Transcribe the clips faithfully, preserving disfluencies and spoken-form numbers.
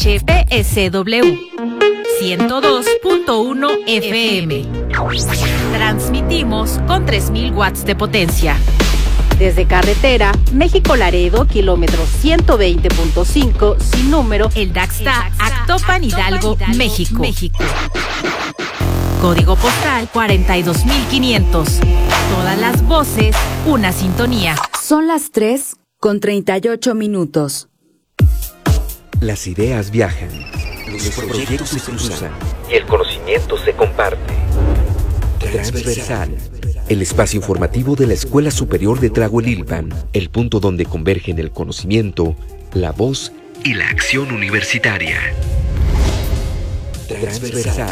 H P S W ciento dos punto uno F M. Transmitimos con tres mil watts de potencia. Desde carretera, México-Laredo, kilómetro ciento veinte punto cinco, sin número, El Daxta, Actopan, Hidalgo, México. México. Código postal cuarenta y dos mil quinientos. Todas las voces, una sintonía. Son las tres con treinta y ocho minutos. Las ideas viajan, los, los proyectos se cruzan y el conocimiento se comparte. Transversal, el espacio informativo de la Escuela Superior de Tlahuelilpan, el punto donde convergen el conocimiento, la voz y la acción universitaria. Transversal.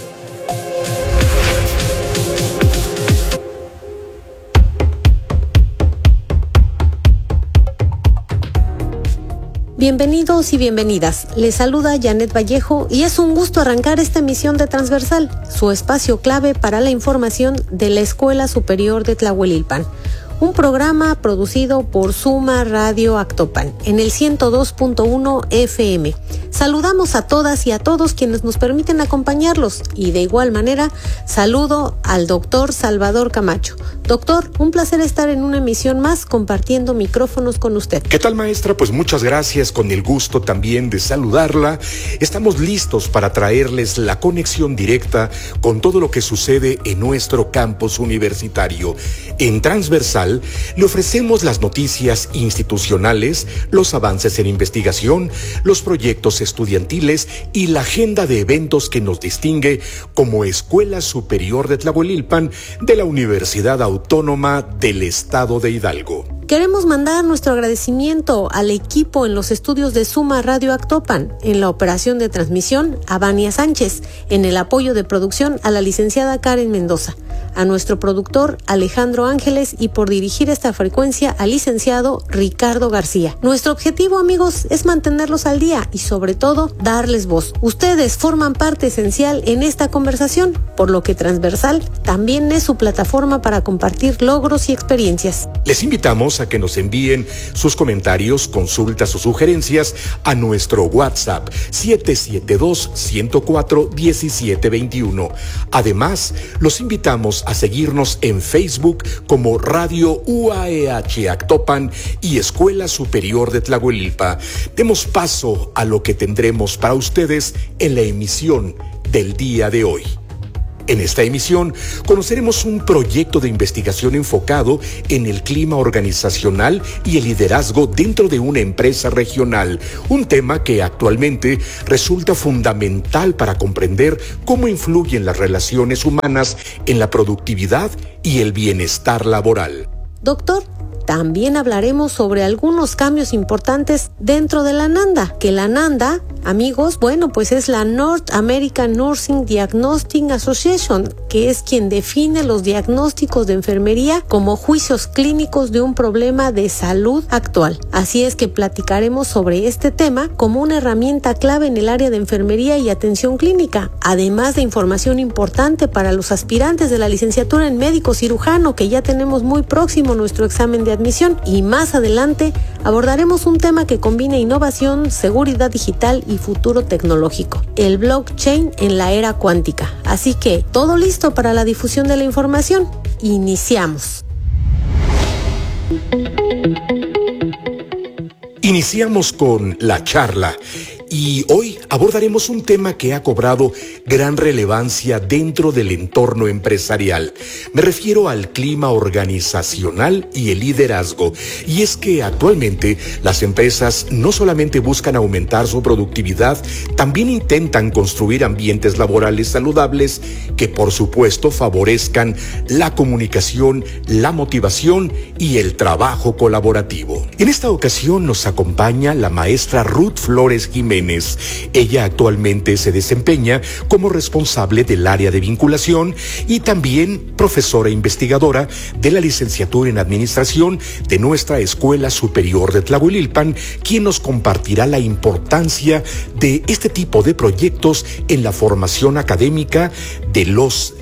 Bienvenidos y bienvenidas. Les saluda Janet Vallejo y es un gusto arrancar esta emisión de Transversal, su espacio clave para la información de la Escuela Superior de Tlahuelilpan. Un programa producido por Suma Radio Actopan en el ciento dos punto uno F M. Saludamos a todas y a todos quienes nos permiten acompañarlos y de igual manera saludo al doctor Salvador Camacho. Doctor, un placer estar en una emisión más compartiendo micrófonos con usted. ¿Qué tal, maestra? Pues muchas gracias, con el gusto también de saludarla. Estamos listos para traerles la conexión directa con todo lo que sucede en nuestro campus universitario. En Transversal le ofrecemos las noticias institucionales, los avances en investigación, los proyectos estudiantiles y la agenda de eventos que nos distingue como Escuela Superior de Tlahuelilpan de la Universidad Autónoma del Estado de Hidalgo. Queremos mandar nuestro agradecimiento al equipo en los estudios de Suma Radio Actopan, en la operación de transmisión a Vania Sánchez, en el apoyo de producción a la licenciada Karen Mendoza, a nuestro productor Alejandro Ángeles y por dirigir esta frecuencia al licenciado Ricardo García. Nuestro objetivo, amigos, es mantenerlos al día y sobre todo darles voz. Ustedes forman parte esencial en esta conversación, por lo que Transversal también es su plataforma para compartir logros y experiencias. Les invitamos a que nos envíen sus comentarios, consultas o sugerencias a nuestro WhatsApp siete siete dos, uno cero cuatro, uno siete dos uno. Además, los invitamos a seguirnos en Facebook como Radio U A E H Actopan y Escuela Superior de Tlahuelilpan. Demos paso a lo que tendremos para ustedes en la emisión del día de hoy. En esta emisión conoceremos un proyecto de investigación enfocado en el clima organizacional y el liderazgo dentro de una empresa regional, un tema que actualmente resulta fundamental para comprender cómo influyen las relaciones humanas en la productividad y el bienestar laboral. Doctor, también hablaremos sobre algunos cambios importantes dentro de la NANDA, que la NANDA, amigos, bueno, pues es la North American Nursing Diagnostic Association, que es quien define los diagnósticos de enfermería como juicios clínicos de un problema de salud actual. Así es que platicaremos sobre este tema como una herramienta clave en el área de enfermería y atención clínica, además de información importante para los aspirantes de la licenciatura en médico cirujano, que ya tenemos muy próximo nuestro examen de admisión, y más adelante abordaremos un tema que combina innovación, seguridad digital y futuro tecnológico, el blockchain en la era cuántica. Así que, todo listo para la difusión de la información. Iniciamos. Iniciamos con la charla. Y hoy abordaremos un tema que ha cobrado gran relevancia dentro del entorno empresarial. Me refiero al clima organizacional y el liderazgo. Y es que actualmente las empresas no solamente buscan aumentar su productividad, también intentan construir ambientes laborales saludables que por supuesto favorezcan la comunicación, la motivación y el trabajo colaborativo. En esta ocasión nos acompaña la maestra Ruth Flores Jiménez. Ella actualmente se desempeña como responsable del área de vinculación y también profesora investigadora de la licenciatura en Administración de nuestra Escuela Superior de Tlahuelilpan, quien nos compartirá la importancia de este tipo de proyectos en la formación académica de los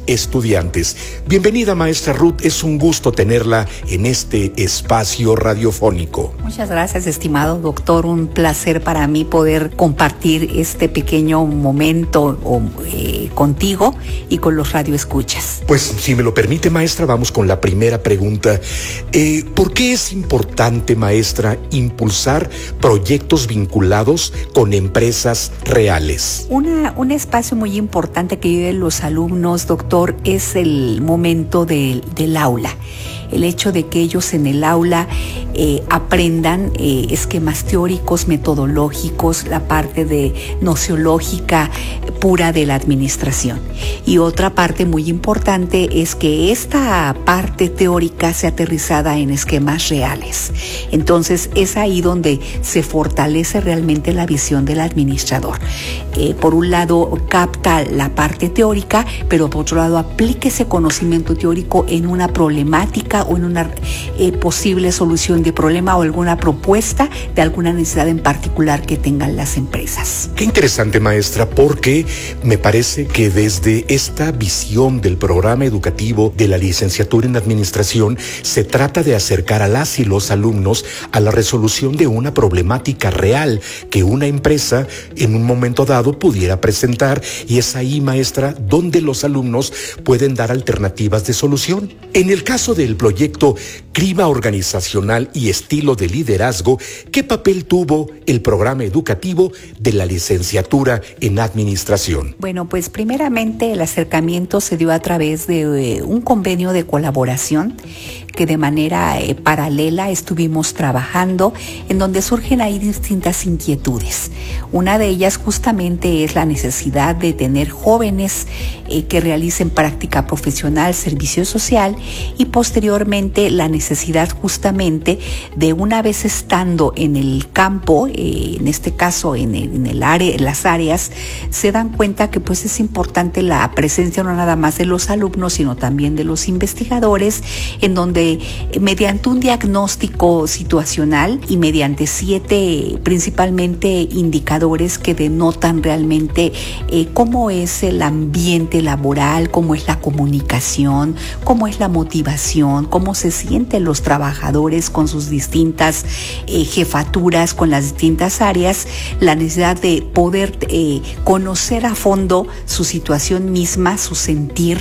estudiantes. Bienvenida, maestra Ruth, es un gusto tenerla en este espacio radiofónico. Muchas gracias, estimado doctor, un placer para mí poder compartir este pequeño momento eh, contigo y con los radioescuchas. Pues si me lo permite, maestra, vamos con la primera pregunta. Eh, ¿Por qué es importante, maestra, impulsar proyectos vinculados con empresas reales? Una, un espacio muy importante que viven los alumnos, doctor, es el momento de, del aula. El hecho de que ellos en el aula eh, aprendan eh, esquemas teóricos, metodológicos, la parte de nociológica pura de la administración. Y otra parte muy importante es que esta parte teórica sea aterrizada en esquemas reales. Entonces es ahí donde se fortalece realmente la visión del administrador. Eh, por un lado capta la parte teórica, pero por otro lado aplica ese conocimiento teórico en una problemática o en una eh, posible solución de problema o alguna propuesta de alguna necesidad en particular que tengan las empresas. Qué interesante, maestra, porque me parece que desde esta visión del programa educativo de la licenciatura en administración se trata de acercar a las y los alumnos a la resolución de una problemática real que una empresa en un momento dado pudiera presentar, y es ahí, maestra, donde los alumnos pueden dar alternativas de solución. En el caso del proyecto Clima Organizacional y Estilo de Liderazgo, ¿qué papel tuvo el programa educativo de la licenciatura en administración? Bueno, pues primeramente el acercamiento se dio a través de eh, un convenio de colaboración que de manera eh, paralela estuvimos trabajando, en donde surgen ahí distintas inquietudes. Una de ellas justamente es la necesidad de tener jóvenes eh, que realicen práctica profesional, servicio social, y posteriormente la necesidad justamente de, una vez estando en el campo, eh, en este caso en el, en el área, en las áreas, se dan cuenta que pues es importante la presencia no nada más de los alumnos, sino también de los investigadores, en donde mediante un diagnóstico situacional y mediante siete principalmente indicadores que denotan realmente eh, cómo es el ambiente laboral, cómo es la comunicación, cómo es la motivación, cómo se sienten los trabajadores con sus distintas eh, jefaturas, con las distintas áreas, la necesidad de poder eh, conocer a fondo su situación misma, su sentir,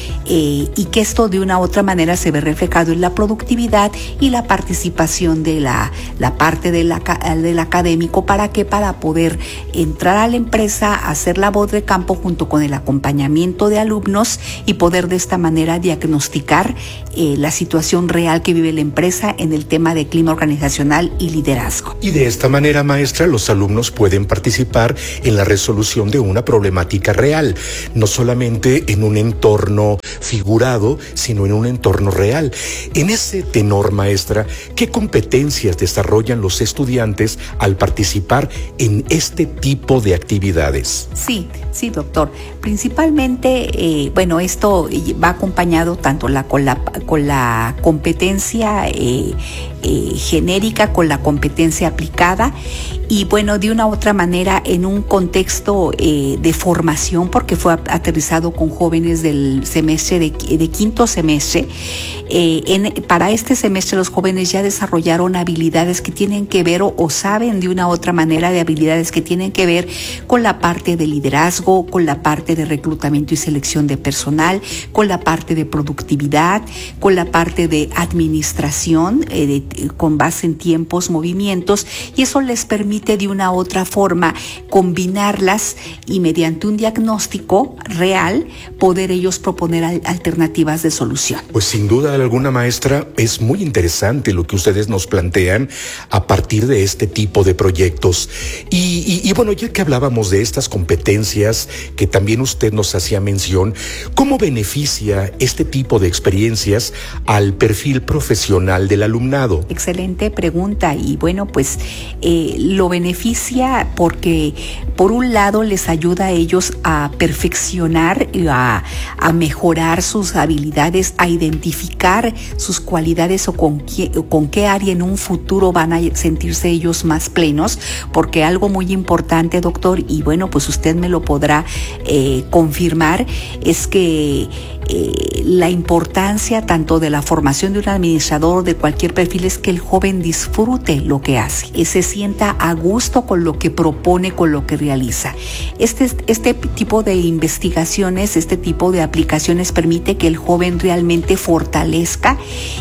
eh, y que esto de una u otra manera se ve reflejado en la productividad y la participación de la, la parte de la, del académico. ¿Para qué? Para poder entrar a la empresa, hacer la voz de campo junto con el acompañamiento de alumnos y poder de esta manera diagnosticar eh, la situación real que vive la empresa en el tema de clima organizacional y liderazgo. Y de esta manera, maestra, los alumnos pueden participar en la resolución de una problemática real, no solamente en un entorno figurado, sino en un entorno real. En ese tenor, maestra, ¿qué competencias desarrollan los estudiantes al participar en este tipo de actividades? Sí, sí, doctor. Principalmente, eh, bueno, esto va acompañado tanto la, con, la, con la competencia eh, eh, genérica, con la competencia aplicada, y bueno, de una u otra manera en un contexto eh, de formación, porque fue aterrizado con jóvenes del semestre de, de quinto semestre. Eh, en, para este semestre los jóvenes ya desarrollaron habilidades que tienen que ver o, o saben de una u otra manera de habilidades que tienen que ver con la parte de liderazgo, con la parte de reclutamiento y selección de personal, con la parte de productividad, con la parte de administración, eh, de, con base en tiempos, movimientos, y eso les permite de una u otra forma combinarlas y mediante un diagnóstico real poder ellos proponer al, alternativas de solución. Pues sin duda alguna, maestra, es muy interesante lo que ustedes nos plantean a partir de este tipo de proyectos. Y, y, y bueno, ya que hablábamos de estas competencias que también usted nos hacía mención, ¿cómo beneficia este tipo de experiencias al perfil profesional del alumnado? Excelente pregunta y bueno, pues eh, lo beneficia porque por un lado les ayuda a ellos a perfeccionar y a, a mejorar sus habilidades, a identificar sus cualidades o con qué, o con qué área en un futuro van a sentirse ellos más plenos, porque algo muy importante, doctor, y bueno, pues usted me lo podrá eh, confirmar, es que Eh, la importancia tanto de la formación de un administrador de cualquier perfil es que el joven disfrute lo que hace y se sienta a gusto con lo que propone, con lo que realiza. Este, este tipo de investigaciones, este tipo de aplicaciones permite que el joven realmente fortalezca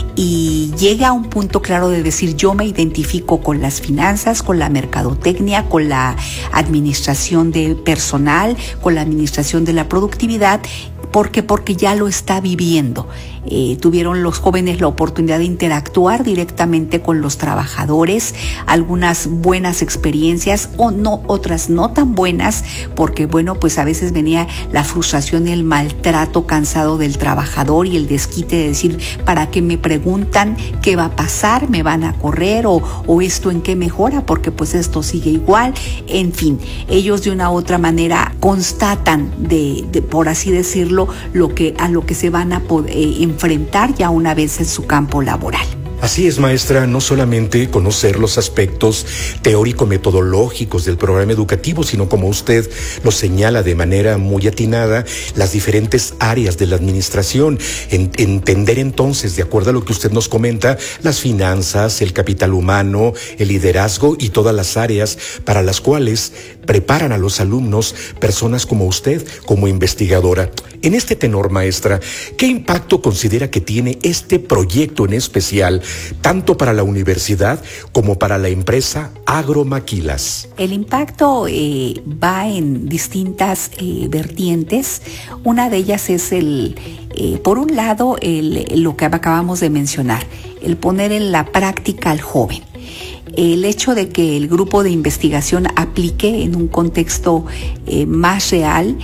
y llegue a un punto claro de decir: yo me identifico con las finanzas, con la mercadotecnia, con la administración de personal, con la administración de la productividad. ¿Por qué? Porque ya lo está viviendo. Eh, tuvieron los jóvenes la oportunidad de interactuar directamente con los trabajadores, algunas buenas experiencias o no, otras no tan buenas, porque bueno, pues a veces venía la frustración y el maltrato cansado del trabajador y el desquite de decir: ¿para qué me preguntan qué va a pasar? ¿Me van a correr? ¿O, o esto en qué mejora? Porque pues esto sigue igual. En fin, ellos de una u otra manera constatan, de, de por así decirlo, lo que, a lo que se van a poder eh, enfrentar ya una vez en su campo laboral. Así es, maestra, no solamente conocer los aspectos teórico-metodológicos del programa educativo, sino, como usted lo señala de manera muy atinada, las diferentes áreas de la administración. En, entender entonces, de acuerdo a lo que usted nos comenta, las finanzas, el capital humano, el liderazgo y todas las áreas para las cuales preparan a los alumnos personas como usted, como investigadora. En este tenor, maestra, ¿qué impacto considera que tiene este proyecto en especial, tanto para la universidad como para la empresa Agromaquilas? El impacto eh, va en distintas eh, vertientes. Una de ellas es el, eh, por un lado, el, lo que acabamos de mencionar, el poner en la práctica al joven. El hecho de que el grupo de investigación aplique en un contexto eh, más real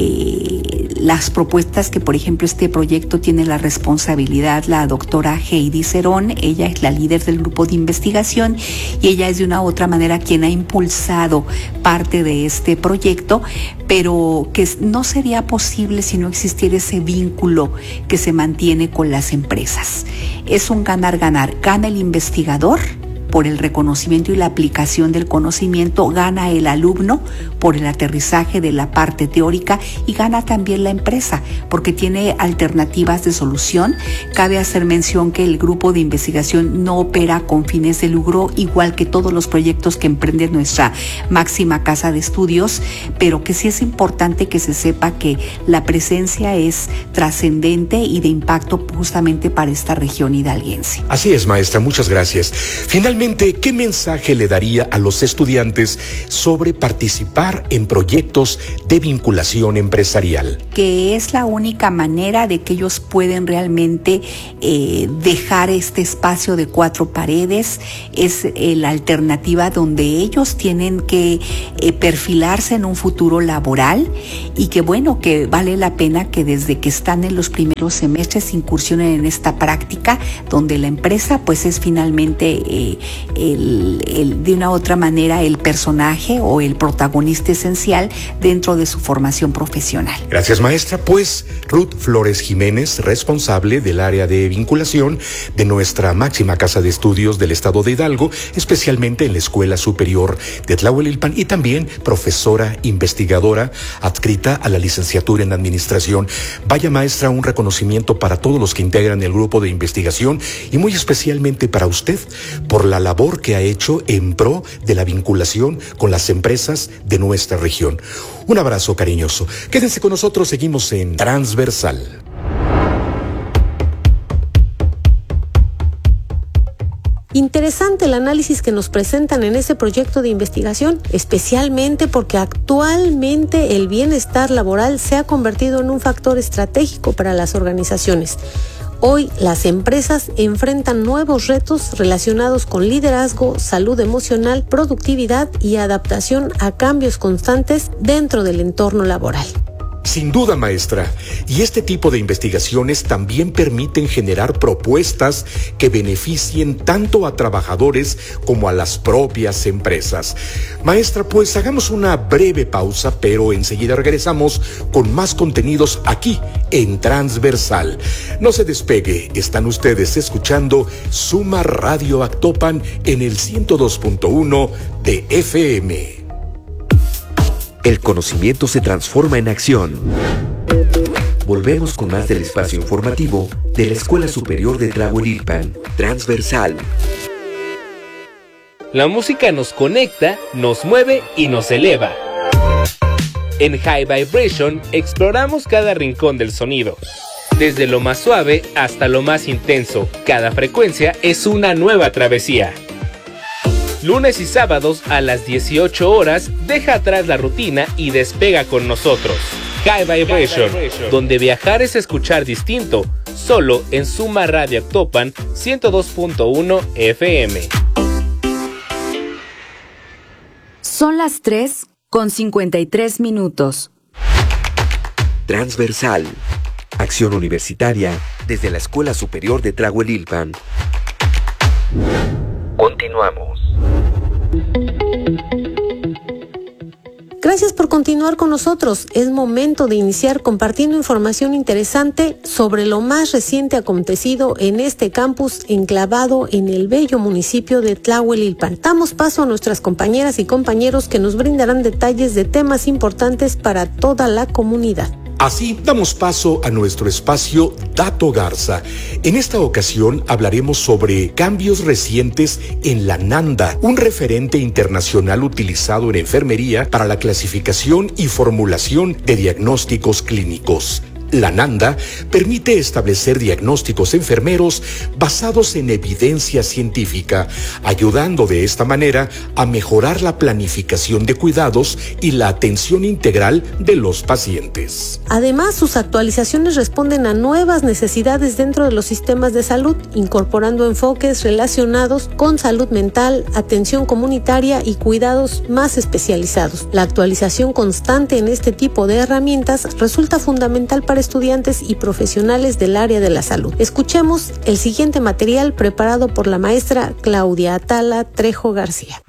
eh, las propuestas que, por ejemplo, este proyecto tiene la responsabilidad la doctora Heidi Cerón. Ella es la líder del grupo de investigación y ella es de una u otra manera quien ha impulsado parte de este proyecto, pero que no sería posible si no existiera ese vínculo que se mantiene con las empresas. Es un ganar-ganar. Gana el investigador por el reconocimiento y la aplicación del conocimiento, gana el alumno por el aterrizaje de la parte teórica y gana también la empresa porque tiene alternativas de solución. Cabe hacer mención que el grupo de investigación no opera con fines de lucro, igual que todos los proyectos que emprende nuestra máxima casa de estudios, pero que sí es importante que se sepa que la presencia es trascendente y de impacto justamente para esta región hidalguense. Así es, maestra, muchas gracias. Finalmente, ¿qué mensaje le daría a los estudiantes sobre participar en proyectos de vinculación empresarial? Que es la única manera de que ellos pueden realmente eh, dejar este espacio de cuatro paredes. Es eh, la alternativa donde ellos tienen que eh, perfilarse en un futuro laboral y que bueno, que vale la pena que desde que están en los primeros semestres incursionen en esta práctica donde la empresa pues es finalmente eh, El, el, de una u otra manera el personaje o el protagonista esencial dentro de su formación profesional. Gracias, maestra. Pues Ruth Flores Jiménez, responsable del área de vinculación de nuestra máxima casa de estudios del estado de Hidalgo, especialmente en la Escuela Superior de Tlahuelilpan, y también profesora investigadora adscrita a la licenciatura en administración. Vaya, maestra, un reconocimiento para todos los que integran el grupo de investigación y muy especialmente para usted por la labor que ha hecho en pro de la vinculación con las empresas de nuestra región. Un abrazo cariñoso. Quédense con nosotros, seguimos en Transversal. Interesante el análisis que nos presentan en ese proyecto de investigación, especialmente porque actualmente el bienestar laboral se ha convertido en un factor estratégico para las organizaciones. Hoy las empresas enfrentan nuevos retos relacionados con liderazgo, salud emocional, productividad y adaptación a cambios constantes dentro del entorno laboral. Sin duda, maestra. Y este tipo de investigaciones también permiten generar propuestas que beneficien tanto a trabajadores como a las propias empresas. Maestra, pues hagamos una breve pausa, pero enseguida regresamos con más contenidos aquí en Transversal. No se despegue, están ustedes escuchando Suma Radio Actopan en el ciento dos punto uno de F M. El conocimiento se transforma en acción. Volvemos con más del espacio informativo de la Escuela Superior de Tlahuelilpan, Transversal. La música nos conecta, nos mueve y nos eleva. En High Vibration exploramos cada rincón del sonido. Desde lo más suave hasta lo más intenso, cada frecuencia es una nueva travesía. Lunes y sábados a las dieciocho horas, deja atrás la rutina y despega con nosotros. High Vibration, High Vibration, donde viajar es escuchar distinto, solo en Suma Radio Actopan ciento dos punto uno F M. Son las tres con cincuenta y tres minutos. Transversal, acción universitaria desde la Escuela Superior de Tlahuelilpan. Continuamos. Gracias por continuar con nosotros. Es momento de iniciar compartiendo información interesante sobre lo más reciente acontecido en este campus enclavado en el bello municipio de Tlahuelilpan. Damos paso a nuestras compañeras y compañeros que nos brindarán detalles de temas importantes para toda la comunidad. Así damos paso a nuestro espacio Dato Garza. En esta ocasión hablaremos sobre cambios recientes en la NANDA, un referente internacional utilizado en enfermería para la clasificación y formulación de diagnósticos clínicos. La NANDA permite establecer diagnósticos enfermeros basados en evidencia científica, ayudando de esta manera a mejorar la planificación de cuidados y la atención integral de los pacientes. Además, sus actualizaciones responden a nuevas necesidades dentro de los sistemas de salud, incorporando enfoques relacionados con salud mental, atención comunitaria y cuidados más especializados. La actualización constante en este tipo de herramientas resulta fundamental para estudiantes y profesionales del área de la salud. Escuchemos el siguiente material preparado por la maestra Claudia Atala Trejo García.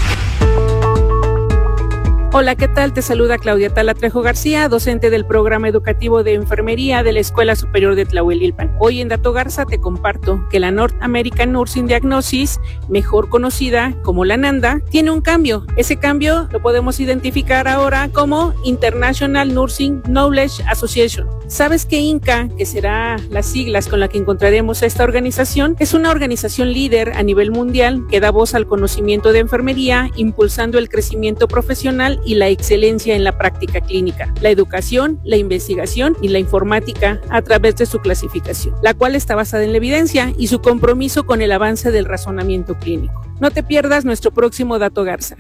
Hola, ¿qué tal? Te saluda Claudia Atala Trejo García, docente del programa educativo de enfermería de la Escuela Superior de Tlahuelilpan. Hoy en Dato Garza te comparto que la North American Nursing Diagnosis, mejor conocida como la NANDA, tiene un cambio. Ese cambio lo podemos identificar ahora como International Nursing Knowledge Association. ¿Sabes que INCA, que será las siglas con las que encontraremos a esta organización, es una organización líder a nivel mundial que da voz al conocimiento de enfermería, impulsando el crecimiento profesional y la excelencia en la práctica clínica, la educación, la investigación y la informática a través de su clasificación, la cual está basada en la evidencia y su compromiso con el avance del razonamiento clínico. No te pierdas nuestro próximo Dato Garza.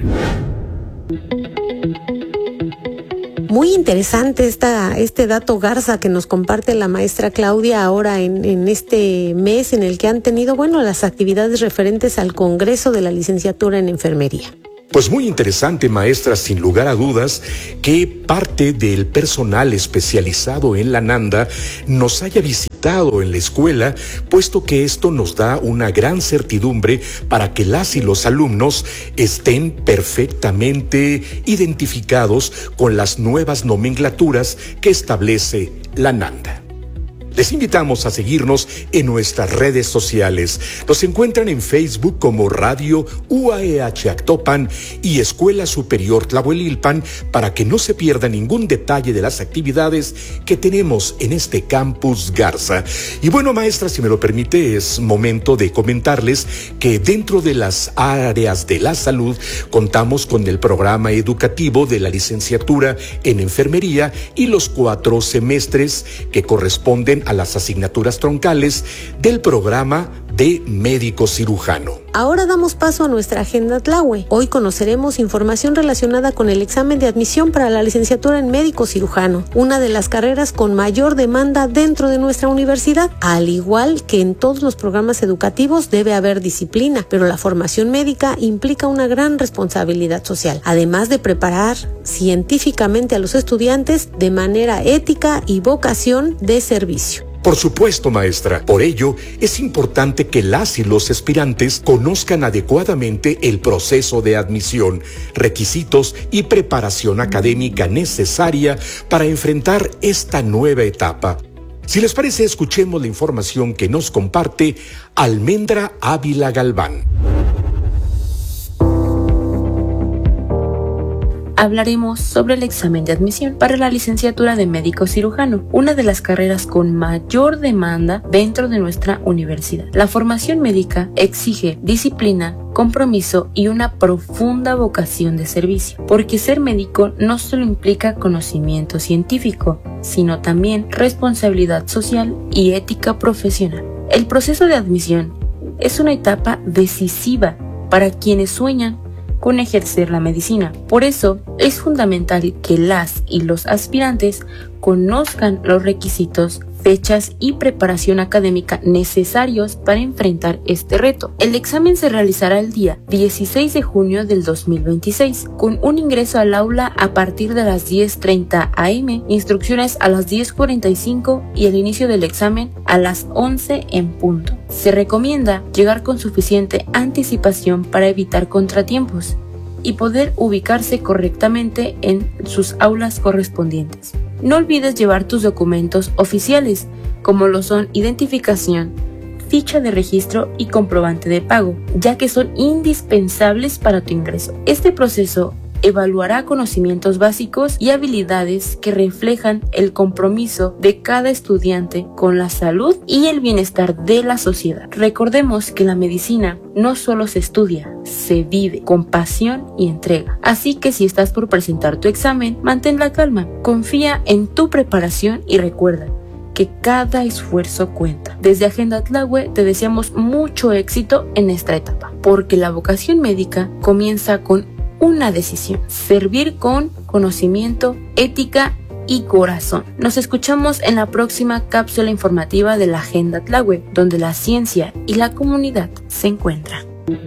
Muy interesante esta, este Dato Garza que nos comparte la maestra Claudia ahora en, en este mes en el que han tenido, bueno, las actividades referentes al Congreso de la Licenciatura en Enfermería. Pues muy interesante, maestra, sin lugar a dudas, que parte del personal especializado en la NANDA nos haya visitado en la escuela, puesto que esto nos da una gran certidumbre para que las y los alumnos estén perfectamente identificados con las nuevas nomenclaturas que establece la NANDA. Les invitamos a seguirnos en nuestras redes sociales. Nos encuentran en Facebook como Radio U A E H Actopan y Escuela Superior Tlahuelilpan para que no se pierda ningún detalle de las actividades que tenemos en este campus Garza. Y bueno, maestra, si me lo permite, es momento de comentarles que dentro de las áreas de la salud contamos con el programa educativo de la licenciatura en enfermería y los cuatro semestres que corresponden a las asignaturas troncales del programa de médico cirujano. Ahora damos paso a nuestra agenda Tlaue. Hoy conoceremos información relacionada con el examen de admisión para la licenciatura en médico cirujano, una de las carreras con mayor demanda dentro de nuestra universidad. Al igual que en todos los programas educativos debe haber disciplina, pero la formación médica implica una gran responsabilidad social, además de preparar científicamente a los estudiantes de manera ética y vocación de servicio. Por supuesto, maestra. Por ello, es importante que las y los aspirantes conozcan adecuadamente el proceso de admisión, requisitos y preparación académica necesaria para enfrentar esta nueva etapa. Si les parece, escuchemos la información que nos comparte Almendra Ávila Galván. Hablaremos sobre el examen de admisión para la licenciatura de médico cirujano, una de las carreras con mayor demanda dentro de nuestra universidad. La formación médica exige disciplina, compromiso y una profunda vocación de servicio, porque ser médico no solo implica conocimiento científico, sino también responsabilidad social y ética profesional. El proceso de admisión es una etapa decisiva para quienes sueñan con ejercer la medicina. Por eso es fundamental que las y los aspirantes conozcan los requisitos, fechas y preparación académica necesarios para enfrentar este reto. El examen se realizará el día dieciséis de junio del dos mil veintiséis, con un ingreso al aula a partir de las diez treinta a eme, instrucciones a las diez cuarenta y cinco y el inicio del examen a las once en punto. Se recomienda llegar con suficiente anticipación para evitar contratiempos y poder ubicarse correctamente en sus aulas correspondientes. No olvides llevar tus documentos oficiales, como lo son identificación, ficha de registro y comprobante de pago, ya que son indispensables para tu ingreso. Este proceso evaluará conocimientos básicos y habilidades que reflejan el compromiso de cada estudiante con la salud y el bienestar de la sociedad. Recordemos que la medicina no solo se estudia, se vive con pasión y entrega. Así que si estás por presentar tu examen, mantén la calma, confía en tu preparación y recuerda que cada esfuerzo cuenta. Desde Agenda Tlaue te deseamos mucho éxito en esta etapa, porque la vocación médica comienza con una decisión: servir con conocimiento, ética y corazón. Nos escuchamos en la próxima cápsula informativa de la Agenda Tlaue, donde la ciencia y la comunidad se encuentran.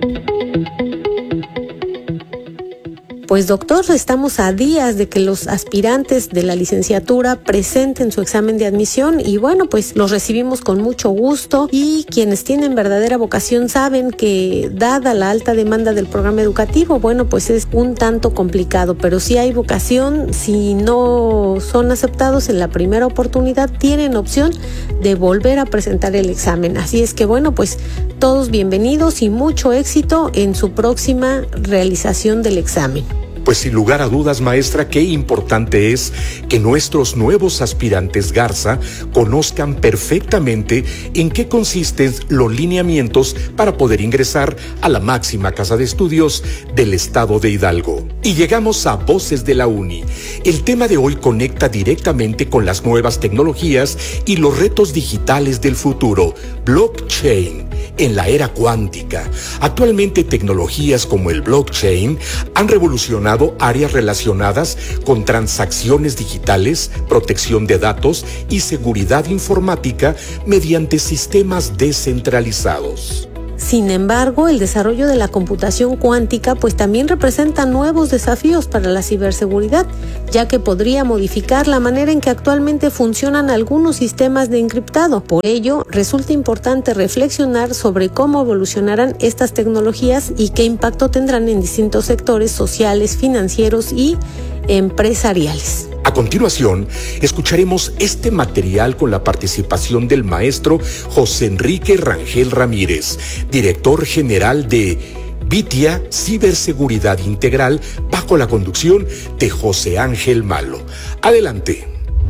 Pues doctor, estamos a días de que los aspirantes de la licenciatura presenten su examen de admisión y bueno, pues los recibimos con mucho gusto, y quienes tienen verdadera vocación saben que dada la alta demanda del programa educativo, bueno, pues es un tanto complicado, pero si hay vocación, si no son aceptados en la primera oportunidad, tienen opción de volver a presentar el examen. Así es que bueno, pues todos bienvenidos y mucho éxito en su próxima realización del examen. Pues sin lugar a dudas, maestra, qué importante es que nuestros nuevos aspirantes Garza conozcan perfectamente en qué consisten los lineamientos para poder ingresar a la máxima casa de estudios del estado de Hidalgo. Y llegamos a Voces de la Uni. El tema de hoy conecta directamente con las nuevas tecnologías y los retos digitales del futuro. Blockchain en la era cuántica. Actualmente, tecnologías como el blockchain han revolucionado áreas relacionadas con transacciones digitales, protección de datos y seguridad informática mediante sistemas descentralizados. Sin embargo, el desarrollo de la computación cuántica pues también representa nuevos desafíos para la ciberseguridad, ya que podría modificar la manera en que actualmente funcionan algunos sistemas de encriptado. Por ello, resulta importante reflexionar sobre cómo evolucionarán estas tecnologías y qué impacto tendrán en distintos sectores sociales, financieros y empresariales. A continuación, escucharemos este material con la participación del maestro José Enrique Rangel Ramírez, director general de Vitia Ciberseguridad Integral, bajo la conducción de José Ángel Malo. Adelante.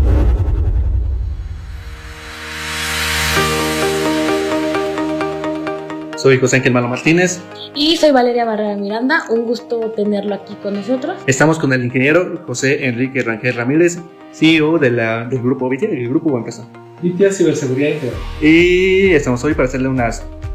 Soy José Ángel Malo Martínez. Y soy Valeria Barrera Miranda, un gusto tenerlo aquí con nosotros. Estamos con el ingeniero José Enrique Rangel Ramírez, C E O de la, del grupo Vitia, el grupo Empresa. Vitia Ciberseguridad Integral. Y estamos hoy para hacerle unas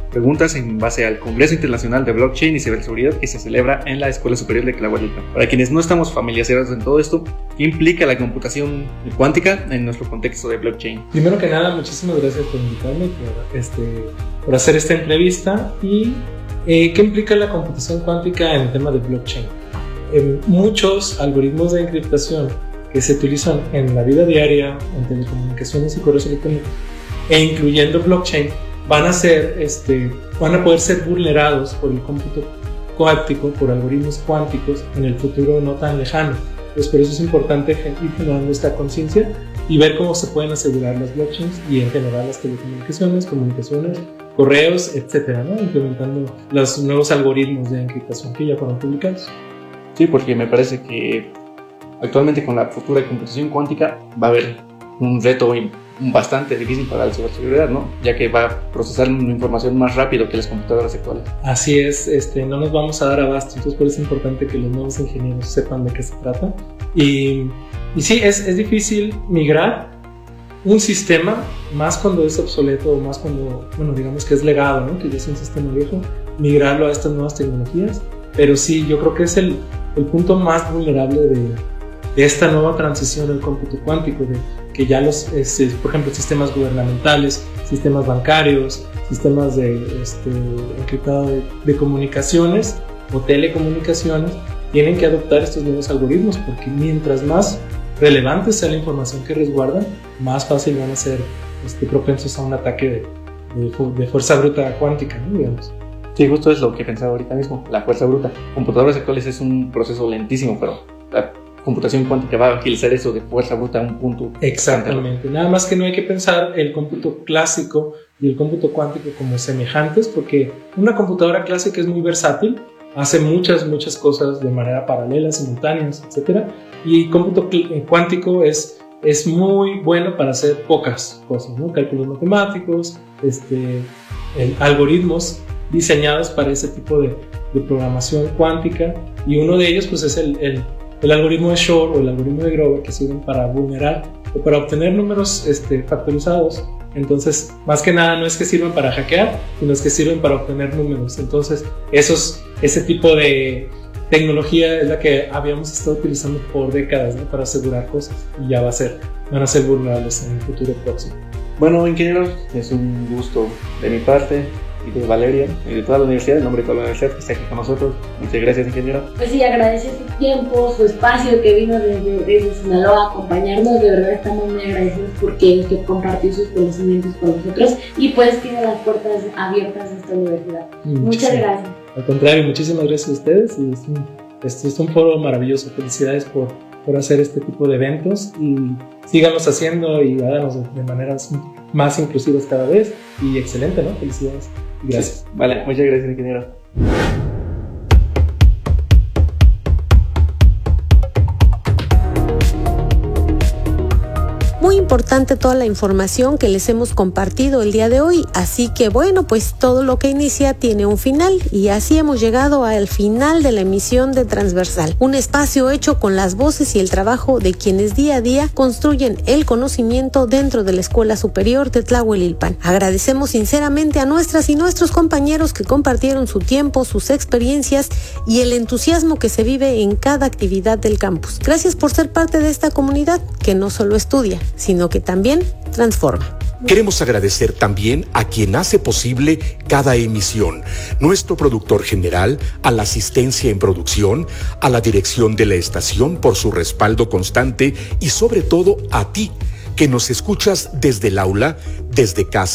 preguntas en base al Congreso Internacional de Blockchain y Ciberseguridad que se celebra en la Escuela Superior de Tlahuelilpan. Para quienes no estamos familiarizados en todo esto, ¿qué implica la computación cuántica en nuestro contexto de blockchain? Primero que nada, muchísimas gracias por invitarme, por, este, por hacer esta entrevista. ¿Y eh, qué implica la computación cuántica en el tema de blockchain? Eh, muchos algoritmos de encriptación que se utilizan en la vida diaria, en telecomunicaciones y correos electrónicos, e incluyendo blockchain, van a ser, este, van a poder ser vulnerados por el cómputo cuántico, por algoritmos cuánticos en el futuro no tan lejano. Pues por eso es importante ir generando esta conciencia y ver cómo se pueden asegurar las blockchains y en general las telecomunicaciones, comunicaciones, correos, etcétera, ¿no? Implementando los nuevos algoritmos de encriptación que ya fueron publicados. Sí, porque me parece que actualmente con la futura computación cuántica va a haber un reto bastante difícil para la ciberseguridad, ¿no? Ya que va a procesar una información más rápido que las computadoras actuales. Así es, este, no nos vamos a dar abasto, entonces por eso es importante que los nuevos ingenieros sepan de qué se trata. Y, y sí, es, es difícil migrar un sistema, más cuando es obsoleto, más cuando, bueno, digamos que es legado, ¿no? Que ya es un sistema viejo, migrarlo a estas nuevas tecnologías. Pero sí, yo creo que es el, el punto más vulnerable de, de esta nueva transición al cómputo cuántico, de que ya los, este, por ejemplo, sistemas gubernamentales, sistemas bancarios, sistemas de este, encriptado de, de comunicaciones o telecomunicaciones tienen que adoptar estos nuevos algoritmos, porque mientras más relevante sea la información que resguardan, más fácil van a ser este, propensos a un ataque de, de, de fuerza bruta cuántica, ¿no? Digamos. Sí, justo es lo que pensaba ahorita mismo, la fuerza bruta. Computadoras actuales es un proceso lentísimo, pero la computación cuántica va a agilizar eso de fuerza bruta a un punto. Exactamente, nada más que no hay que pensar el cómputo clásico y el cómputo cuántico como semejantes, porque una computadora clásica es muy versátil, hace muchas, muchas cosas de manera paralela, simultáneas, etcétera, y el cómputo cuántico es, es muy bueno para hacer pocas cosas, ¿no? Cálculos matemáticos, este, el, algoritmos diseñados para ese tipo de, de programación cuántica, y uno de ellos pues es el, el, el algoritmo de Shor o el algoritmo de Grover, que sirven para vulnerar o para obtener números este, factorizados. Entonces, más que nada no es que sirven para hackear, sino es que sirven para obtener números. Entonces, esos, ese tipo de tecnología es la que habíamos estado utilizando por décadas, ¿no? Para asegurar cosas, y ya va a ser, van a ser vulnerables en el futuro próximo. Bueno, ingeniero, es un gusto de mi parte y de Valeria y de toda la universidad, en nombre de toda la universidad que está aquí con nosotros. Muchas gracias, ingeniero. Pues sí, agradecer su tiempo, su espacio, que vino desde, desde Sinaloa a acompañarnos. De verdad estamos muy agradecidos porque usted compartió sus conocimientos con nosotros y pues tiene las puertas abiertas de esta universidad. Muchísimas, Muchas gracias. Al contrario, muchísimas gracias a ustedes, y es un, este es un foro maravilloso. Felicidades por, por hacer este tipo de eventos, y síganos haciendo y háganos de, de maneras más inclusivas cada vez, y excelente, ¿no? Felicidades. Gracias. Sí, vale, muchas gracias, ingeniero. Muy importante toda la información que les hemos compartido el día de hoy, así que bueno, pues todo lo que inicia tiene un final, y así hemos llegado al final de la emisión de Transversal, un espacio hecho con las voces y el trabajo de quienes día a día construyen el conocimiento dentro de la Escuela Superior de Tlahuelilpan. Agradecemos sinceramente a nuestras y nuestros compañeros que compartieron su tiempo, sus experiencias y el entusiasmo que se vive en cada actividad del campus. Gracias por ser parte de esta comunidad que no solo estudia, sino que también transforma. Queremos agradecer también a quien hace posible cada emisión, nuestro productor general, a la asistencia en producción, a la dirección de la estación por su respaldo constante, y sobre todo a ti, que nos escuchas desde el aula, desde casa.